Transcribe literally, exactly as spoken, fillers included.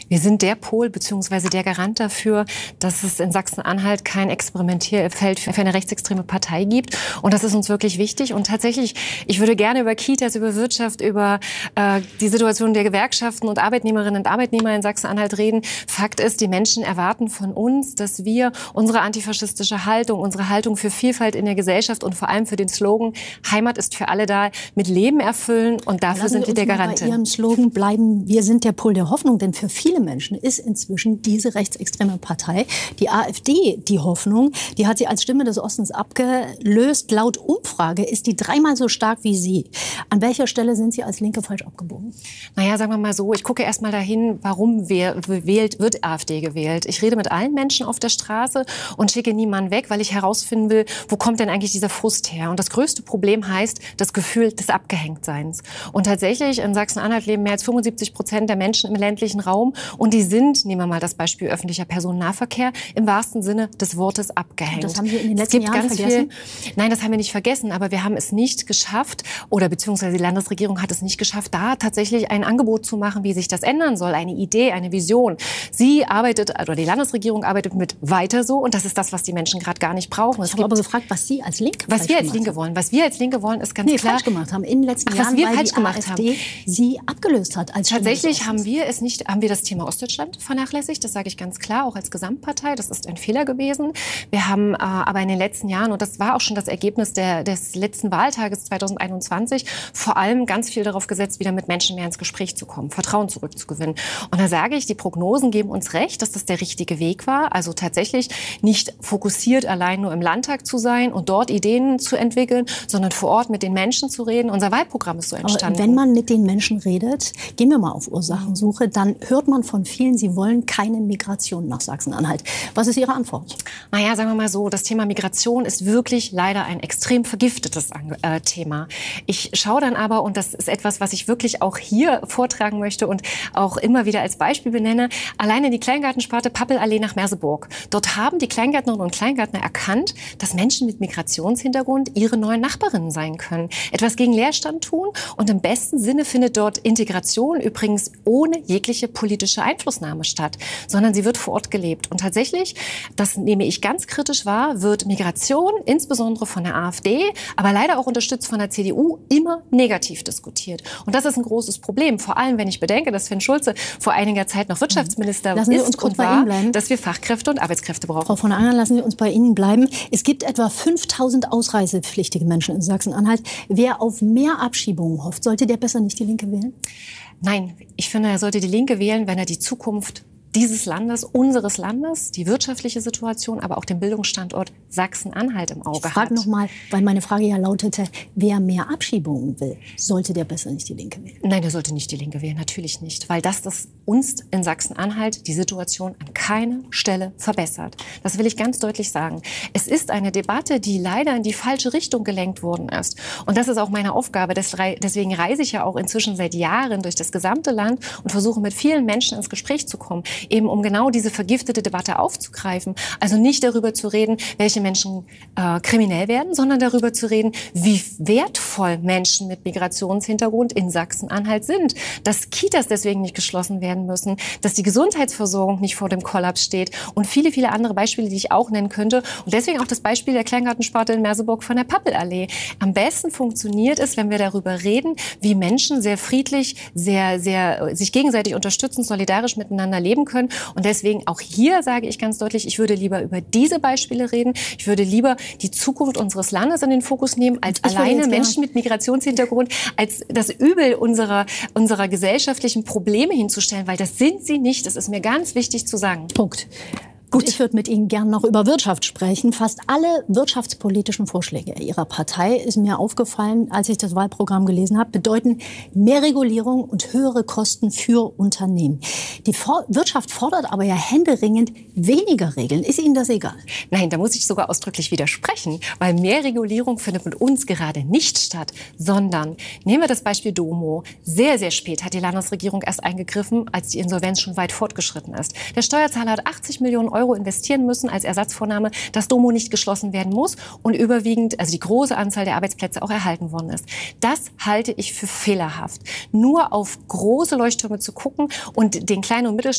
Wir sind der Pol bzw. der Garant dafür, dass es in Sachsen-Anhalt kein Experimentierfeld für eine rechtsextreme Partei gibt. Und das ist uns wirklich wichtig. Und tatsächlich, ich würde gerne über Kitas, über Wirtschaft, über äh, die Situation der Gewerkschaften und Arbeitnehmerinnen und Arbeitnehmer in Sachsen-Anhalt reden. Fakt ist, die Menschen erwarten von uns, dass wir unsere antifaschistische Haltung, unsere Haltung für Vielfalt in der Gesellschaft und vor allem für den Slogan Heimat ist für alle da, mit Leben erfüllen. Und dafür Lassen sind wir der Garantin. Garantin. Bei Ihrem Slogan bleiben, wir sind der Pol der Hoffnung. Denn für viele Menschen ist inzwischen diese rechtsextreme Partei, die AfD, die Hoffnung. Die hat sie als Stimme des Ostens abgelöst. Laut Umfrage ist die dreimal so stark wie Sie. An welcher Stelle sind Sie als Linke falsch abgebogen? Naja, sagen wir mal so, ich gucke erst mal dahin, warum wählt, wird AfD gewählt. Ich rede mit allen Menschen auf der Straße und schicke niemanden weg, weil ich herausfinden will, wo kommt denn eigentlich dieser Frust her? Und das größte Problem heißt das Gefühl des Abgehängtseins. Und tatsächlich, in Sachsen-Anhalt leben mehr als fünfundsiebzig Prozent der Menschen im ländlichen Raum. Und die sind, nehmen wir mal das Beispiel öffentlicher Personennahverkehr, im wahrsten Sinne des Wortes abgehängt. Und das haben wir in den letzten Jahren vergessen? Viel, nein, das haben wir nicht vergessen, aber wir haben es nicht geschafft, oder beziehungsweise die Landesregierung hat es nicht geschafft, da tatsächlich ein Angebot zu machen, wie sich das ändern soll, eine Idee, eine Vision. Sie arbeitet, oder die Landesregierung arbeitet mit weiter so, und das ist das, was die Menschen gerade gar nicht brauchen. Ich habe aber gefragt, was Sie als Linke Was wir als Linke wollen. Was wir als Linke wollen, ist ganz nee, klar. falsch gemacht haben in den letzten Ach, Jahren, was wir weil falsch die gemacht AfD haben. Sie abgelöst hat als Tatsächlich haben wir es nicht, haben wir das Thema Ostdeutschland vernachlässigt. Das sage ich ganz klar, auch als Gesamtpartei. Das ist ein Fehler gewesen. Wir haben äh, aber in den letzten Jahren, und das war auch schon das Ergebnis der, des letzten Wahltages zweitausendeinundzwanzig, vor allem ganz viel darauf gesetzt, wieder mit Menschen mehr ins Gespräch zu kommen, Vertrauen zurückzugewinnen. Und da sage ich, die Prognosen geben uns recht, dass das der richtige Weg war. Also tatsächlich nicht fokussiert allein nur im Landtag zu sein und dort Ideen zu entwickeln, sondern vor Ort mit den Menschen zu reden. Unser Wahlprogramm ist so entstanden. Aber wenn man mit den Menschen redet, gehen wir mal auf Ursachensuche, dann hört man von vielen, sie wollen keine Migration nach Sachsen-Anhalt. Was ist Ihre Antwort? Naja, sagen wir mal so, das Thema Migration ist wirklich leider ein extrem vergiftetes äh, Thema. Ich schaue dann aber, und das ist etwas, was ich wirklich auch hier vortragen möchte und auch immer wieder als Beispiel benenne, alleine die Kleingartensparte Pappelallee nach Merseburg. Dort haben die Kleingärtnerinnen und Kleingärtner erkannt, dass Menschen mit Migrationshintergrund ihre neuen Nachbarinnen sein können. Etwas gegen Leerstand tun, und im besten Sinne findet dort Integration übrigens ohne jegliche politische Einflussnahme statt, sondern sie wird vor Ort gelebt. Und tatsächlich, das nehme ich ganz kritisch wahr, wird Migration, insbesondere von der AfD, aber leider auch unterstützt von der C D U, immer negativ diskutiert. Und das ist ein großes Problem, vor allem wenn ich bedenke, dass Sven Schulze vor einiger Zeit noch Wirtschaftsminister lassen Sie ist uns kurz und bei war, Ihnen bleiben. dass wir Fachkräfte und Arbeitskräfte brauchen. Frau von Angern, lassen Sie uns bei Ihnen bleiben. Es gibt etwa fünftausend ausreisepflichtige Menschen in Sachsen-Anhalt. Wer auf mehr Abschiebungen hofft, sollte der besser nicht die Linke wählen? Nein, ich finde, er sollte die Linke wählen, wenn er die Zukunft dieses Landes, unseres Landes, die wirtschaftliche Situation, aber auch den Bildungsstandort Sachsen-Anhalt im Auge ich frage hat. noch mal, weil meine Frage ja lautete, wer mehr Abschiebungen will, sollte der besser nicht die Linke wählen? Nein, der sollte nicht die Linke wählen, natürlich nicht. Weil das, das uns in Sachsen-Anhalt die Situation an keiner Stelle verbessert. Das will ich ganz deutlich sagen. Es ist eine Debatte, die leider in die falsche Richtung gelenkt worden ist. Und das ist auch meine Aufgabe. Deswegen reise ich ja auch inzwischen seit Jahren durch das gesamte Land und versuche mit vielen Menschen ins Gespräch zu kommen. Eben um genau diese vergiftete Debatte aufzugreifen. Also nicht darüber zu reden, welche Menschen äh, kriminell werden, sondern darüber zu reden, wie wertvoll Menschen mit Migrationshintergrund in Sachsen-Anhalt sind. Dass Kitas deswegen nicht geschlossen werden müssen, dass die Gesundheitsversorgung nicht vor dem Kollaps steht und viele, viele andere Beispiele, die ich auch nennen könnte. Und deswegen auch das Beispiel der Kleingartensparte in Merseburg von der Pappelallee. Am besten funktioniert es, wenn wir darüber reden, wie Menschen sehr friedlich, sehr, sehr sich gegenseitig unterstützen, solidarisch miteinander leben können. Und deswegen auch hier sage ich ganz deutlich, ich würde lieber über diese Beispiele reden. Ich würde lieber die Zukunft unseres Landes in den Fokus nehmen, als ich alleine Menschen mit Migrationshintergrund als das Übel unserer, unserer gesellschaftlichen Probleme hinzustellen, weil das sind sie nicht. Das ist mir ganz wichtig zu sagen. Punkt. Gut, ich würde mit Ihnen gern noch über Wirtschaft sprechen. Fast alle wirtschaftspolitischen Vorschläge Ihrer Partei, ist mir aufgefallen, als ich das Wahlprogramm gelesen habe, bedeuten mehr Regulierung und höhere Kosten für Unternehmen. Die For- Wirtschaft fordert aber ja händeringend weniger Regeln. Ist Ihnen das egal? Nein, da muss ich sogar ausdrücklich widersprechen, weil mehr Regulierung findet mit uns gerade nicht statt, sondern nehmen wir das Beispiel Domo. Sehr, sehr spät hat die Landesregierung erst eingegriffen, als die Insolvenz schon weit fortgeschritten ist. Der Steuerzahler hat achtzig Millionen Euro investieren müssen als Ersatzvornahme, dass Domo nicht geschlossen werden muss und überwiegend, also die große Anzahl der Arbeitsplätze auch erhalten worden ist. Das halte ich für fehlerhaft. Nur auf große Leuchttürme zu gucken und den kleinen und Mittelstand